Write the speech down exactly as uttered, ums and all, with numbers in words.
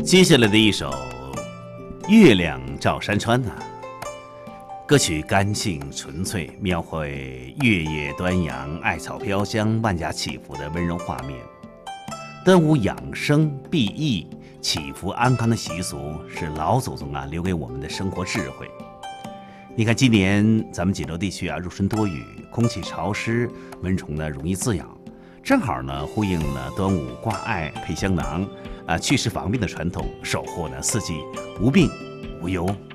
接下来的一首《月亮照山川》呢、啊，歌曲干净纯粹，描绘月夜端阳、艾草飘香、万家祈福的温柔画面。端午养生避疫、祈福安康的习俗是老祖宗啊留给我们的生活智慧。你看，今年咱们锦州地区啊入春多雨，空气潮湿，蚊虫呢容易滋养，正好呢呼应了端午挂艾配香囊啊祛湿防病的传统，守护呢四季无病无忧。